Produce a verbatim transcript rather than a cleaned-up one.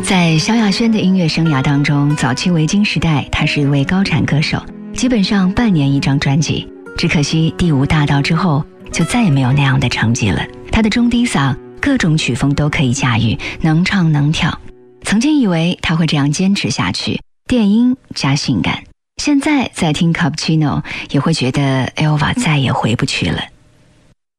在萧亚轩的音乐生涯当中，早期维京时代，她是一位高产歌手，基本上半年一张专辑。只可惜第五大道之后，就再也没有那样的成绩了。她的中低嗓，各种曲风都可以驾驭，能唱能跳。曾经以为她会这样坚持下去，电音加性感。现在在听 Cappuccino， 也会觉得 Elva 再也回不去了。